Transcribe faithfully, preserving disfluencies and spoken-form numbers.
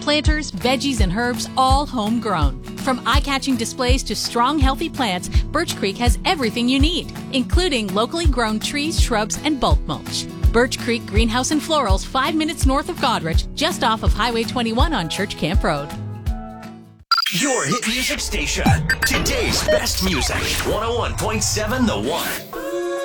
planters, veggies, and herbs, all homegrown. From eye-catching displays to strong, healthy plants, Birch Creek has everything you need, including locally grown trees, shrubs, and bulk mulch. Birch Creek Greenhouse and Florals, five minutes north of Goderich, just off of Highway twenty-one on Church Camp Road. Your hit music station. Today's best music. one oh one point seven The One.